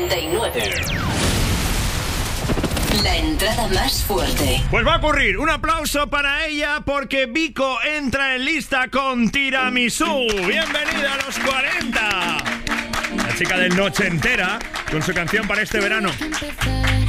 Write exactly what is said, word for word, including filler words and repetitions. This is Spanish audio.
noventa y nueve. La entrada más fuerte. Pues va a ocurrir. Un aplauso para ella porque Vico entra en lista con Tiramisú. Bienvenida a los cuarenta. La chica del Noche Entera con su canción para este verano.